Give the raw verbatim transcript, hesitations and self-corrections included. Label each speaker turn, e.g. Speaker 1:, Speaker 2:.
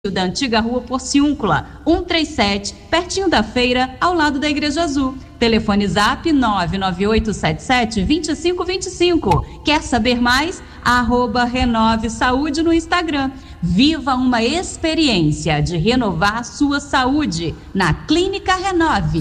Speaker 1: da antiga rua Porciúncula, cento e trinta e sete, pertinho da feira, ao lado da Igreja Azul. Telefone zap nove nove oito sete sete, dois cinco dois cinco. Quer saber mais? Arroba Renove Saúde no Instagram. Viva uma experiência de renovar sua saúde na Clínica Renove.